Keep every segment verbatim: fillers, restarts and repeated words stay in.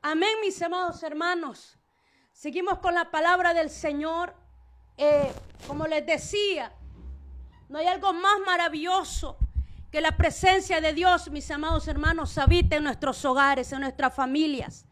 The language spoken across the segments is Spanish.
Amén, mis amados hermanos. Seguimos con la palabra del Señor. Eh, como les decía, no hay algo más maravilloso que la presencia de Dios, mis amados hermanos, habite en nuestros hogares, en nuestras familias.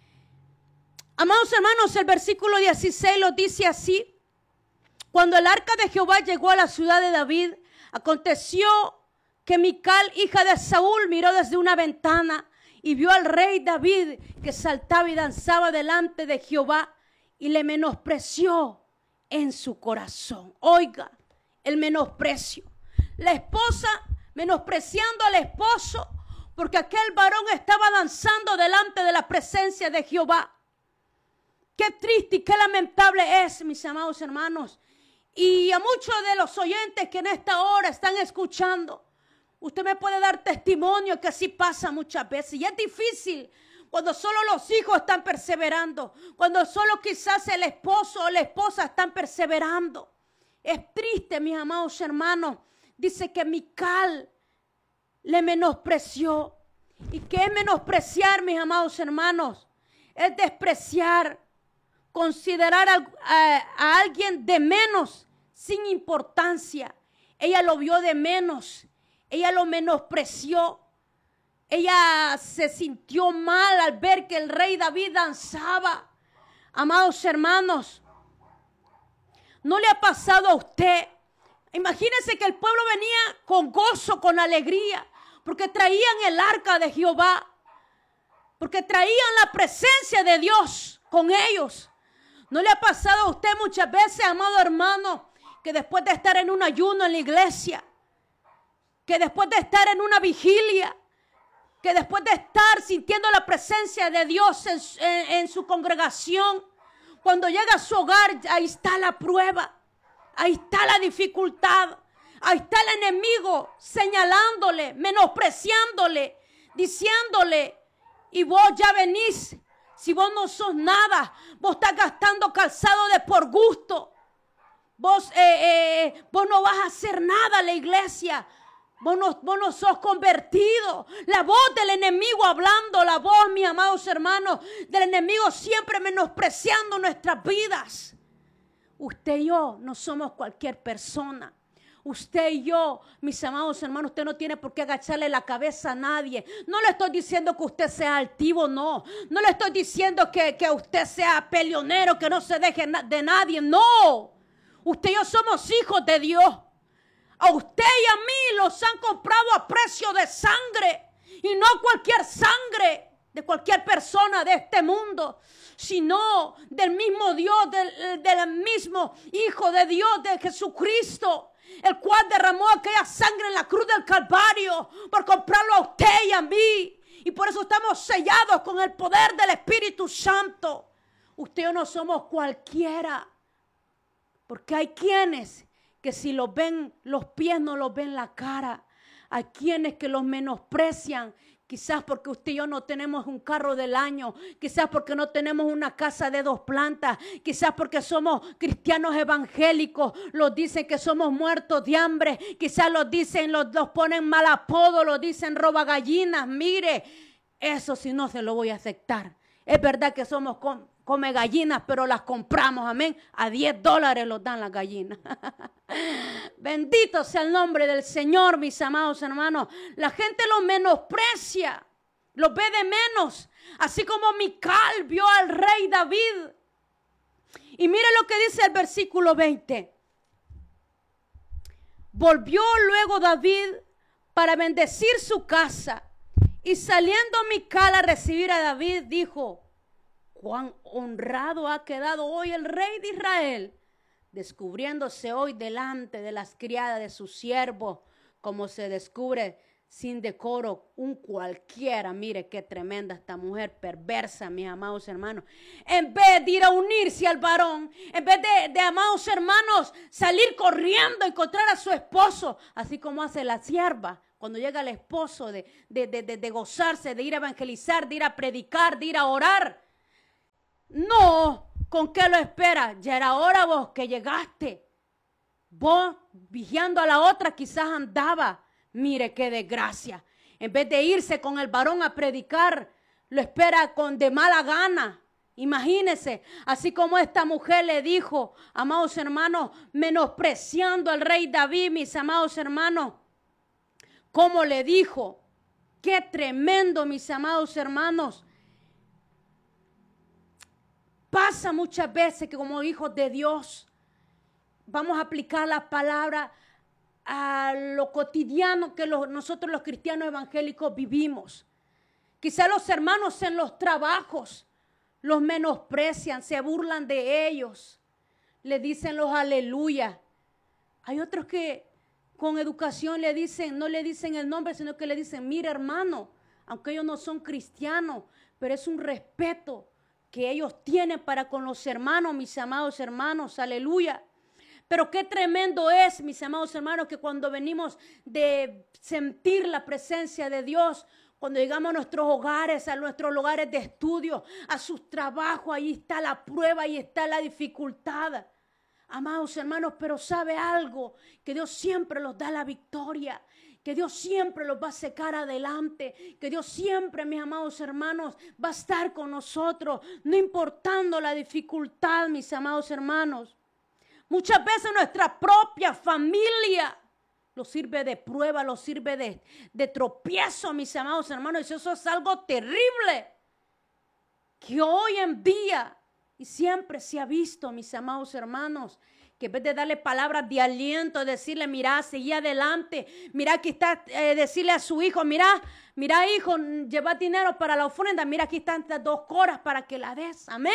Amados hermanos, el versículo dieciséis lo dice así. Cuando el arca de Jehová llegó a la ciudad de David, aconteció que Mical, hija de Saúl, miró desde una ventana y vio al rey David que saltaba y danzaba delante de Jehová y le menospreció en su corazón. Oiga, el menosprecio. La esposa menospreciando al esposo porque aquel varón estaba danzando delante de la presencia de Jehová. Qué triste y qué lamentable es, mis amados hermanos. Y a muchos de los oyentes que en esta hora están escuchando, usted me puede dar testimonio que así pasa muchas veces. Y es difícil cuando solo los hijos están perseverando, cuando solo quizás el esposo o la esposa están perseverando. Es triste, mis amados hermanos. Dice que Mical le menospreció. ¿Y qué es menospreciar, mis amados hermanos? Es despreciar, considerar a, a, a alguien de menos, sin importancia. Ella lo vio de menos. Ella lo menospreció. Ella se sintió mal al ver que el rey David danzaba. Amados hermanos, ¿no le ha pasado a usted? Imagínense que el pueblo venía con gozo, con alegría, porque traían el arca de Jehová, porque traían la presencia de Dios con ellos. ¿No le ha pasado a usted muchas veces, amado hermano, que después de estar en un ayuno en la iglesia, que después de estar en una vigilia, que después de estar sintiendo la presencia de Dios en, en, en su congregación, cuando llega a su hogar, ahí está la prueba, ahí está la dificultad, ahí está el enemigo señalándole, menospreciándole, diciéndole, y vos ya venís, si vos no sos nada, vos estás gastando calzado de por gusto, vos, eh, eh, vos no vas a hacer nada a la iglesia. Vos no, vos no sos convertido. La voz del enemigo hablando, la voz, mis amados hermanos, del enemigo siempre menospreciando nuestras vidas. Usted y yo no somos cualquier persona. Usted y yo, mis amados hermanos, usted no tiene por qué agacharle la cabeza a nadie. No le estoy diciendo que usted sea altivo, no. No le estoy diciendo que, que usted sea peleonero, que no se deje de nadie, no. Usted y yo somos hijos de Dios. A usted y a mí los han comprado a precio de sangre. Y no cualquier sangre de cualquier persona de este mundo, sino del mismo Dios, del, del mismo Hijo de Dios, de Jesucristo, el cual derramó aquella sangre en la cruz del Calvario por comprarlo a usted y a mí. Y por eso estamos sellados con el poder del Espíritu Santo. Usted y yo no somos cualquiera, porque hay quienes que si los ven los pies no los ven la cara. Hay quienes que los menosprecian, quizás porque usted y yo no tenemos un carro del año, quizás porque no tenemos una casa de dos plantas, quizás porque somos cristianos evangélicos, los dicen que somos muertos de hambre, quizás los dicen, los, los ponen mal apodo, los dicen roba gallinas. Mire, eso sí no se lo voy a aceptar. Es verdad que somos con, come gallinas, pero las compramos, amén. A diez dólares los dan las gallinas. Bendito sea el nombre del Señor, mis amados hermanos. La gente los menosprecia, los ve de menos. Así como Mical vio al rey David. Y mire lo que dice el versículo veinte. Volvió luego David para bendecir su casa. Y saliendo Mical a recibir a David, dijo: cuán honrado ha quedado hoy el rey de Israel, descubriéndose hoy delante de las criadas de su siervo, como se descubre sin decoro un cualquiera. Mire qué tremenda esta mujer perversa, mis amados hermanos. En vez de ir a unirse al varón, en vez de, de amados hermanos, salir corriendo a encontrar a su esposo, así como hace la sierva. Cuando llega el esposo de, de, de, de, de gozarse, de ir a evangelizar, de ir a predicar, de ir a orar. No, ¿con qué lo espera? Ya era hora vos que llegaste. Vos, vigiando a la otra, quizás andaba. Mire qué desgracia. En vez de irse con el varón a predicar, lo espera con de mala gana. Imagínense, así como esta mujer le dijo, amados hermanos, menospreciando al rey David, mis amados hermanos, como le dijo, qué tremendo, mis amados hermanos. Pasa muchas veces que como hijos de Dios, vamos a aplicar la palabra a lo cotidiano que los, nosotros los cristianos evangélicos vivimos. Quizá los hermanos en los trabajos los menosprecian, se burlan de ellos, le dicen los aleluya. Hay otros que con educación le dicen, no le dicen el nombre, sino que le dicen, mira hermano, aunque ellos no son cristianos, pero es un respeto que ellos tienen para con los hermanos, mis amados hermanos, aleluya. Pero qué tremendo es, mis amados hermanos, que cuando venimos de sentir la presencia de Dios, cuando llegamos a nuestros hogares, a nuestros lugares de estudio, a sus trabajos, ahí está la prueba, ahí está la dificultad. Amados hermanos, pero ¿sabe algo? Que Dios siempre los da la victoria, que Dios siempre los va a sacar adelante, que Dios siempre, mis amados hermanos, va a estar con nosotros, no importando la dificultad, mis amados hermanos. Muchas veces nuestra propia familia lo sirve de prueba, lo sirve de, de tropiezo, mis amados hermanos. Y eso es algo terrible que hoy en día, y siempre se ha visto, mis amados hermanos, que en vez de darle palabras de aliento, decirle, mira, seguí adelante, mira, aquí está, eh, decirle a su hijo, mira, mira hijo, lleva dinero para la ofrenda, mira, aquí están estas dos coras para que la des, amén.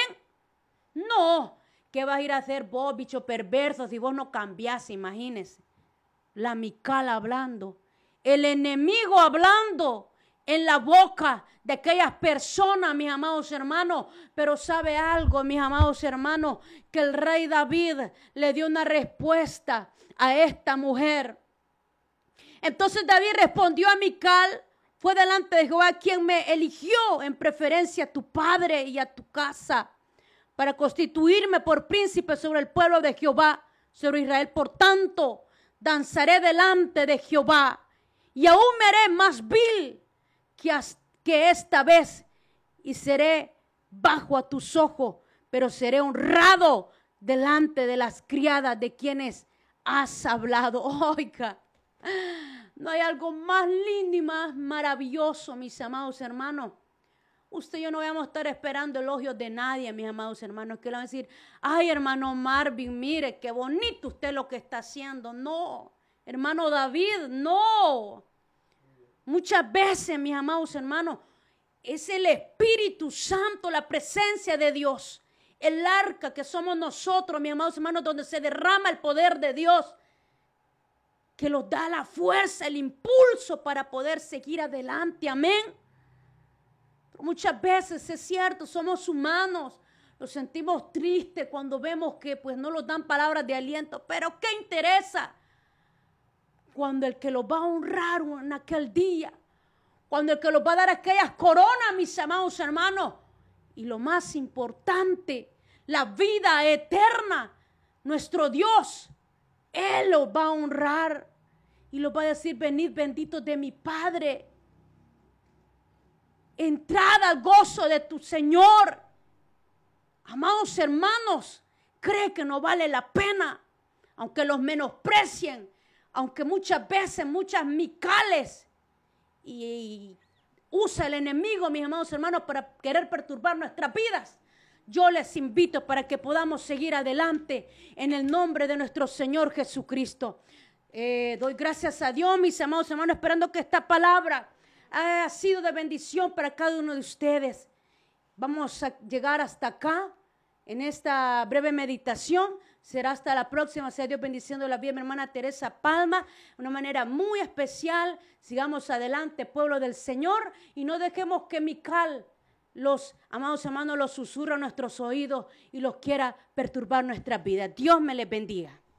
No, ¿qué vas a ir a hacer vos, bicho perverso, si vos no cambiás? Imagínese. La Mical hablando, el enemigo hablando en la boca de aquellas personas, mis amados hermanos. Pero sabe algo, mis amados hermanos, que el rey David le dio una respuesta a esta mujer. Entonces David respondió a Mical, fue delante de Jehová quien me eligió en preferencia a tu padre y a tu casa, para constituirme por príncipe sobre el pueblo de Jehová, sobre Israel. Por tanto, danzaré delante de Jehová y aún me haré más vil que, que esta vez y seré bajo a tus ojos, pero seré honrado delante de las criadas de quienes has hablado. Oiga, no hay algo más lindo y más maravilloso, mis amados hermanos. Usted y yo no vamos a estar esperando elogios de nadie, mis amados hermanos, que le van a decir, ay, hermano Marvin, mire, qué bonito usted lo que está haciendo. No, hermano David, no. Muchas veces, mis amados hermanos, es el Espíritu Santo, la presencia de Dios, el arca que somos nosotros, mis amados hermanos, donde se derrama el poder de Dios, que nos da la fuerza, el impulso para poder seguir adelante. Amén. Muchas veces es cierto, somos humanos, nos sentimos tristes cuando vemos que pues no nos dan palabras de aliento, pero ¿qué interesa? Cuando el que los va a honrar en aquel día, cuando el que los va a dar aquellas coronas, mis amados hermanos, y lo más importante, la vida eterna, nuestro Dios, Él los va a honrar y los va a decir, venid benditos de mi Padre. Entrad al gozo de tu Señor. Amados hermanos, cree que no vale la pena, aunque los menosprecien, aunque muchas veces, muchas micales, y, y usa el enemigo, mis amados hermanos, para querer perturbar nuestras vidas. Yo les invito para que podamos seguir adelante en el nombre de nuestro Señor Jesucristo. Eh, doy gracias a Dios, mis amados hermanos, esperando que esta palabra ha sido de bendición para cada uno de ustedes. Vamos a llegar hasta acá en esta breve meditación. Será hasta la próxima. Sea Dios bendiciendo la vida de mi hermana Teresa Palma de una manera muy especial. Sigamos adelante, pueblo del Señor, y no dejemos que Mical, los amados hermanos, los susurra a nuestros oídos y los quiera perturbar nuestras vidas. Dios me les bendiga.